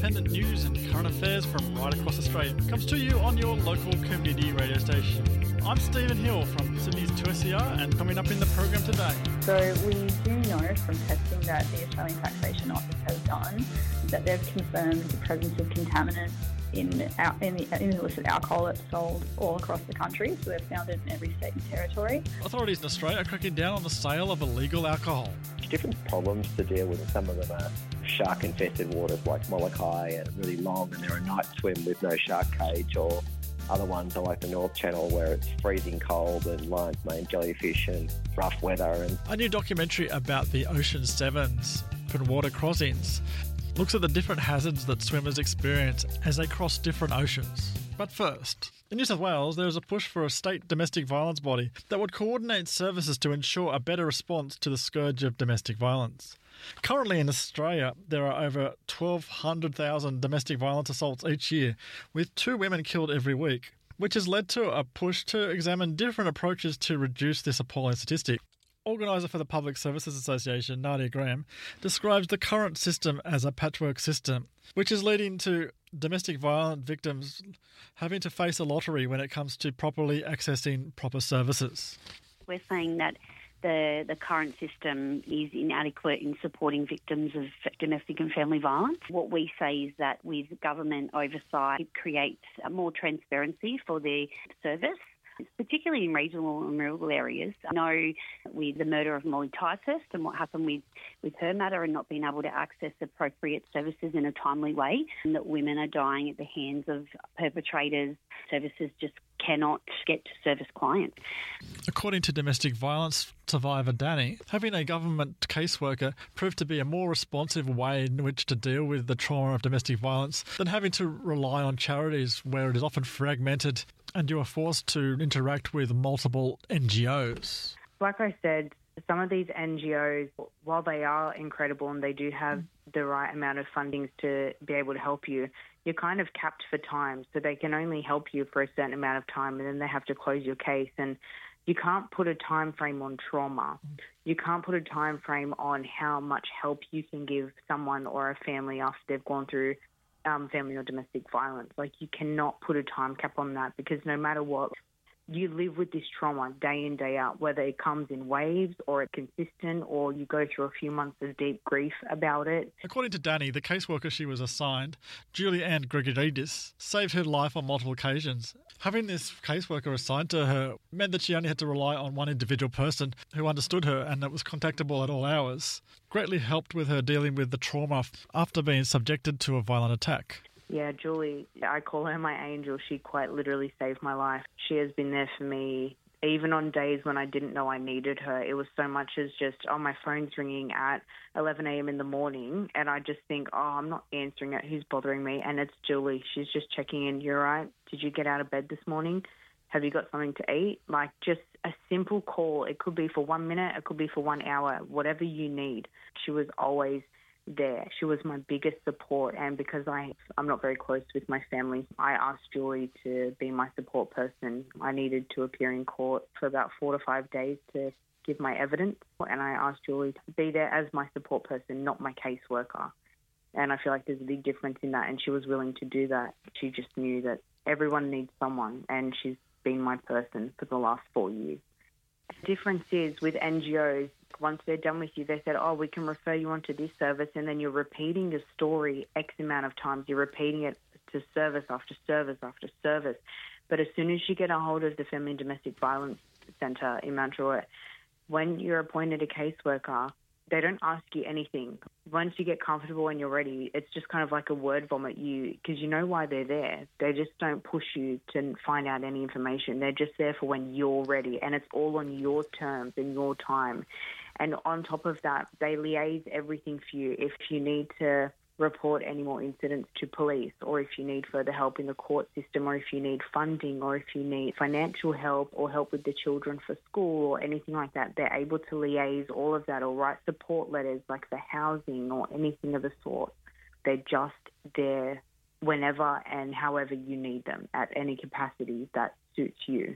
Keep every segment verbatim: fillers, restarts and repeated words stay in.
independent news and current affairs from right across Australia comes to you on your local community radio station. I'm Stephen Hill from Sydney's two S E R, and coming up in the program today. So we do know from testing that the Australian Taxation Office has done that they've confirmed the presence of contaminants in, in, the, in illicit alcohol that's sold all across the country. So they've found it in every state and territory. Authorities in Australia are cracking down on the sale of illegal alcohol. Different problems to deal with. Some of them are shark-infested waters like Molokai and really long, and they're a night swim with no shark cage, or other ones are like the North Channel where it's freezing cold and lion's mane jellyfish and rough weather. And a new documentary about the Ocean Sevens open water crossings looks at the different hazards that swimmers experience as they cross different oceans. But first, in New South Wales, there is a push for a state domestic violence body that would coordinate services to ensure a better response to the scourge of domestic violence. Currently in Australia, there are over twelve hundred thousand domestic violence assaults each year, with two women killed every week, which has led to a push to examine different approaches to reduce this appalling statistic. Organiser for the Public Services Association, Nadia Graham, describes the current system as a patchwork system, which is leading to domestic violence victims having to face a lottery when it comes to properly accessing proper services. We're saying that the, the current system is inadequate in supporting victims of domestic and family violence. What we say is that with government oversight, it creates more transparency for the service, particularly in regional and rural areas. I know with the murder of Molly Typhus and what happened with, with her matter and not being able to access appropriate services in a timely way, and that women are dying at the hands of perpetrators. Services just cannot get to service clients. According to domestic violence survivor Danny, having a government caseworker proved to be a more responsive way in which to deal with the trauma of domestic violence than having to rely on charities where it is often fragmented and you are forced to interact with multiple N G Os. Like I said, some of these N G Os, while they are incredible and they do have the right amount of funding to be able to help you, you're kind of capped for time. So they can only help you for a certain amount of time, and then they have to close your case. And you can't put a time frame on trauma. You can't put a time frame on how much help you can give someone or a family after they've gone through um, family or domestic violence. Like, you cannot put a time cap on that, because no matter what, you live with this trauma day in, day out, whether it comes in waves or it's consistent or you go through a few months of deep grief about it. According to Danny, the caseworker she was assigned, Julie Ann Gregoridis, saved her life on multiple occasions. Having this caseworker assigned to her meant that she only had to rely on one individual person who understood her and that was contactable at all hours. Greatly helped with her dealing with the trauma after being subjected to a violent attack. Yeah, Julie, I call her my angel. She quite literally saved my life. She has been there for me, even on days when I didn't know I needed her. It was so much as just, oh, my phone's ringing at eleven a.m. in the morning, and I just think, oh, I'm not answering it. Who's bothering me? And it's Julie. She's just checking in. You're right. Did you get out of bed this morning? Have you got something to eat? Like, just a simple call. It could be for one minute. It could be for one hour. Whatever you need. She was always there. She was my biggest support, and because I, I'm not very close with my family, I asked Julie to be my support person. I needed to appear in court for about four to five days to give my evidence, and I asked Julie to be there as my support person, not my caseworker. And I feel like there's a big difference in that, and she was willing to do that. She just knew that everyone needs someone, and she's been my person for the last four years. The difference is with N G Os, once they're done with you, they said, oh, we can refer you on to this service, and then you're repeating your story X amount of times. You're repeating it to service after service after service. But as soon as you get a hold of the Family and Domestic Violence Centre in Mount Druitt, when you're appointed a caseworker, they don't ask you anything. Once you get comfortable and you're ready, it's just kind of like a word vomit you, because you know why they're there. They just don't push you to find out any information. They're just there for when you're ready, and it's all on your terms and your time. And on top of that, they liaise everything for you. If you need to report any more incidents to police, or if you need further help in the court system, or if you need funding, or if you need financial help or help with the children for school or anything like that, they're able to liaise all of that or write support letters like for housing or anything of the sort. They're just there whenever and however you need them at any capacity that suits you.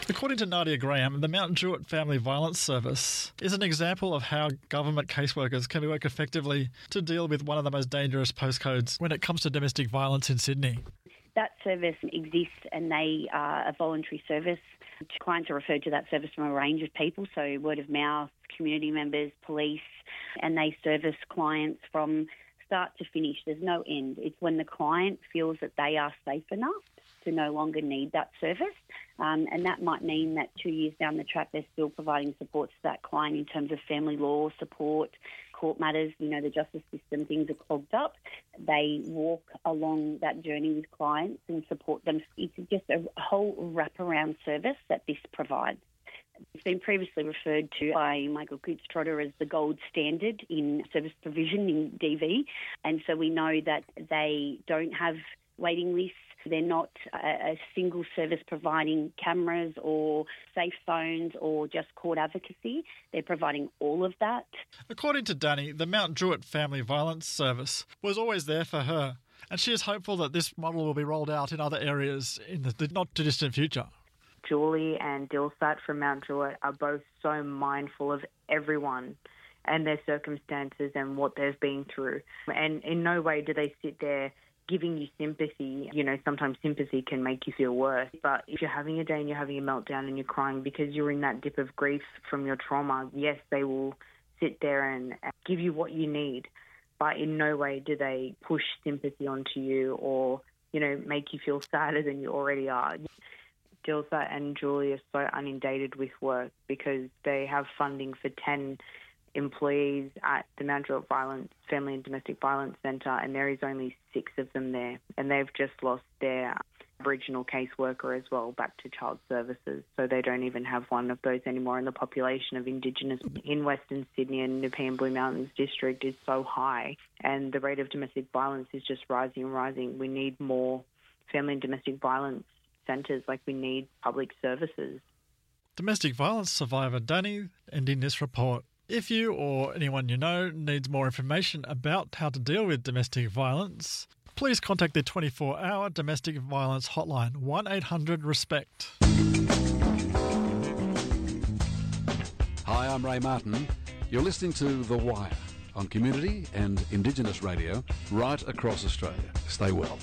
According to Nadia Graham, the Mount Druitt Family Violence Service is an example of how government caseworkers can work effectively to deal with one of the most dangerous postcodes when it comes to domestic violence in Sydney. That service exists and they are a voluntary service. Clients are referred to that service from a range of people, so word of mouth, community members, police, and they service clients from start to finish. There's no end. It's when the client feels that they are safe enough to no longer need that service. Um, and that might mean that two years down the track, they're still providing support to that client in terms of family law support, court matters. You know, the justice system, things are clogged up. They walk along that journey with clients and support them. It's just a whole wraparound service that this provides. It's been previously referred to by Michael Coutts-Trotter as the gold standard in service provision in D V. And so we know that they don't have waiting lists. They're not a, a single service providing cameras or safe phones or just court advocacy. They're providing all of that. According to Danny, the Mount Druitt Family Violence Service was always there for her, and she is hopeful that this model will be rolled out in other areas in the not-too-distant future. Julie and Dilsat from Mount Druitt are both so mindful of everyone and their circumstances and what they've been through. And in no way do they sit there giving you sympathy. You know, sometimes sympathy can make you feel worse. But if you're having a day and you're having a meltdown and you're crying because you're in that dip of grief from your trauma, yes, they will sit there and give you what you need. But in no way do they push sympathy onto you or, you know, make you feel sadder than you already are. Dilsa and Julie are so inundated with work because they have funding for ten employees at the Mount Druitt Violence, Family and Domestic Violence Centre, and there is only six of them there. And they've just lost their Aboriginal caseworker as well back to child services, so they don't even have one of those anymore. And the population of Indigenous in Western Sydney and Nepean Blue Mountains district is so high, and the rate of domestic violence is just rising and rising. We need more family and domestic violence centres, like we need public services. Domestic violence survivor Danny ending this report. If you or anyone you know needs more information about how to deal with domestic violence, please contact the twenty-four hour domestic violence hotline, one eight hundred RESPECT. Hi, I'm Ray Martin. You're listening to The Wire on Community and Indigenous Radio right across Australia. Stay well.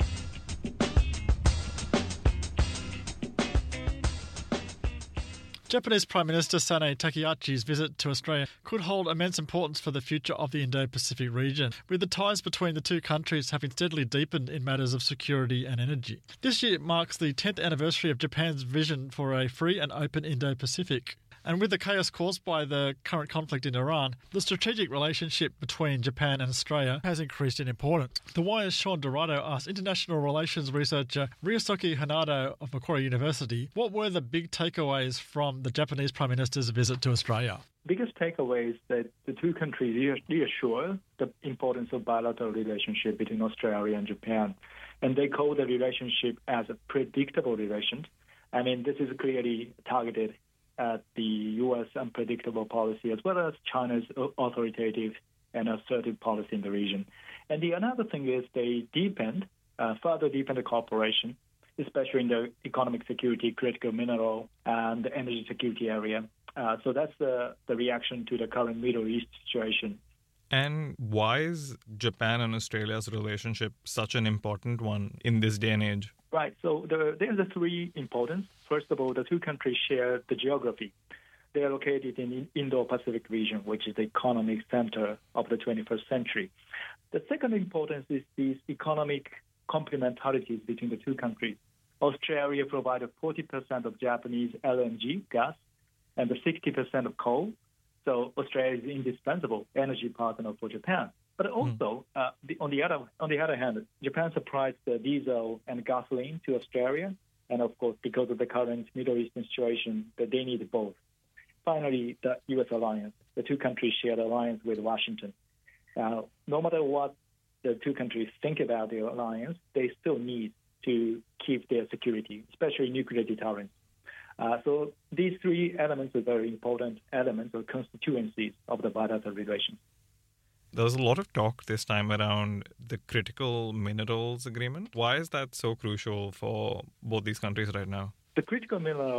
Japanese Prime Minister Sanae Takeyachi's visit to Australia could hold immense importance for the future of the Indo-Pacific region, with the ties between the two countries having steadily deepened in matters of security and energy. This year marks the tenth anniversary of Japan's vision for a free and open Indo-Pacific. And with the chaos caused by the current conflict in Iran, the strategic relationship between Japan and Australia has increased in importance. The Wire's Sean Dorado asked international relations researcher Ryosuke Hanado of Macquarie University what were the big takeaways from the Japanese Prime Minister's visit to Australia. Biggest takeaway is that the two countries reassure the importance of bilateral relationship between Australia and Japan, and they call the relationship as a predictable relation. I mean, this is clearly targeted at the U S unpredictable policy as well as China's authoritative and assertive policy in the region. And the another thing is they deepened, uh, further deepened the cooperation, especially in the economic security, critical mineral, and the energy security area. Uh, so that's the, the reaction to the current Middle East situation. And why is Japan and Australia's relationship such an important one in this day and age? Right. So the, there's the three importance. First of all, the two countries share the geography. They are located in the Indo-Pacific region, which is the economic center of the twenty-first century. The second importance is these economic complementarities between the two countries. Australia provided forty percent of Japanese L N G gas and the sixty percent of coal. So Australia is an indispensable energy partner for Japan. But also, mm. uh, the, on the other on the other hand, Japan supplies the diesel and gasoline to Australia, and of course, because of the current Middle Eastern situation, that they need both. Finally, the U S alliance. The two countries share the alliance with Washington. Now, no matter what the two countries think about the alliance, they still need to keep their security, especially nuclear deterrence. Uh, so these three elements are very important elements or constituencies of the bilateral relations. There was a lot of talk this time around the critical minerals agreement. Why is that so crucial for both these countries right now? The critical mineral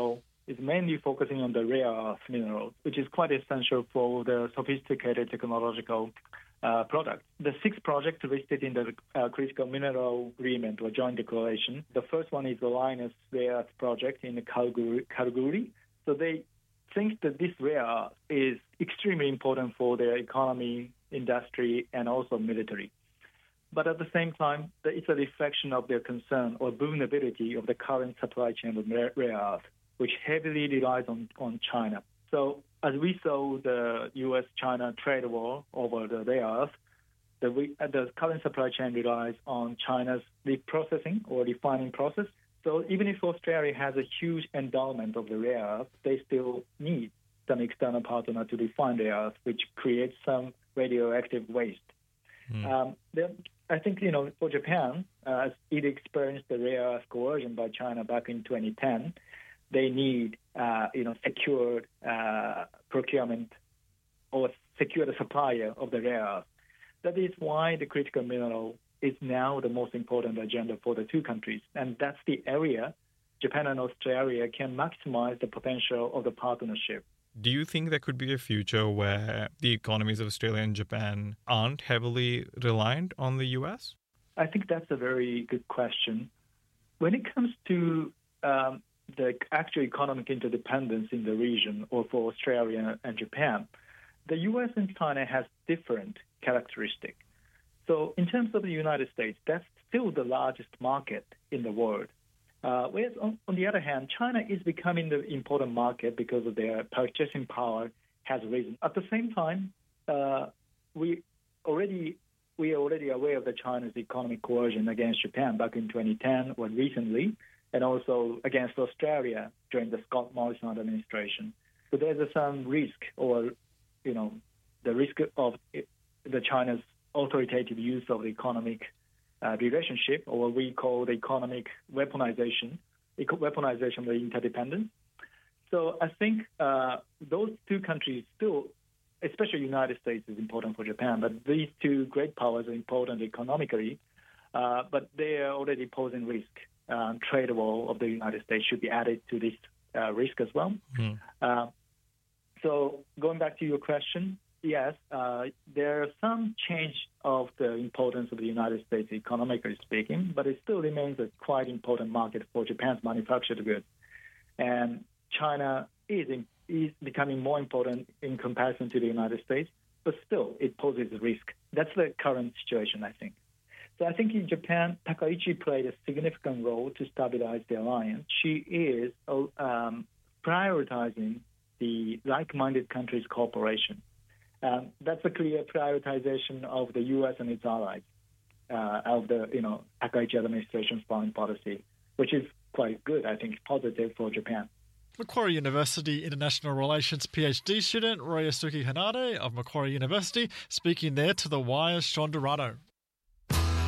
is mainly focusing on the rare earth minerals, which is quite essential for the sophisticated technological uh, products. The six projects listed in the uh, critical mineral agreement or joint declaration. The first one is the Lynas Rare Earth project in Kalgoorlie. Kalgoorlie. So they think that this rare earth is extremely important for their economy, industry, and also military. But at the same time, it's a reflection of their concern or vulnerability of the current supply chain of rare earth, which heavily relies on, on China. So as we saw the U S China trade war over the rare earth, the, the current supply chain relies on China's reprocessing or refining process. So even if Australia has a huge endowment of the rare earth, they still need some external partner to refine the earth, which creates some radioactive waste. Mm. Um, then I think, you know, for Japan, uh, as it experienced the rare earth coercion by China back in twenty ten, they need, uh, you know, secured uh, procurement or secured supplier of the rare earth. That is why the critical mineral is now the most important agenda for the two countries. And that's the area Japan and Australia can maximize the potential of the partnership. Do you think there could be a future where the economies of Australia and Japan aren't heavily reliant on the U S? I think that's a very good question. When it comes to um, the actual economic interdependence in the region, or for Australia and Japan, the U S and China has different characteristics. So in terms of the United States, that's still the largest market in the world. Uh, whereas on, on the other hand, China is becoming the important market because of their purchasing power has risen. At the same time, uh, we already we are already aware of the China's economic coercion against Japan back in twenty ten or recently, and also against Australia during the Scott Morrison administration. So there's some risk, or you know, the risk of the China's authoritative use of the economic Uh, relationship, or what we call the economic weaponization, eco- weaponization of the interdependence. So I think uh, those two countries still, especially the United States, is important for Japan, but these two great powers are important economically, uh, but they are already posing risk. Um, trade war of the United States should be added to this uh, risk as well. Mm. Uh, so going back to your question, yes, uh, there are some change of the importance of the United States economically speaking, but it still remains a quite important market for Japan's manufactured goods. And China is, in, is becoming more important in comparison to the United States, but still it poses a risk. That's the current situation, I think. So I think in Japan, Takaichi played a significant role to stabilize the alliance. She is um, prioritizing the like-minded countries' cooperation. Um, that's a clear prioritization of the U S and its allies uh, of the, you know, Takaichi administration's foreign policy, which is quite good, I think, positive for Japan. Macquarie University International Relations PhD student Royasuke Hanade of Macquarie University speaking there to The Wire's Sean Dorado.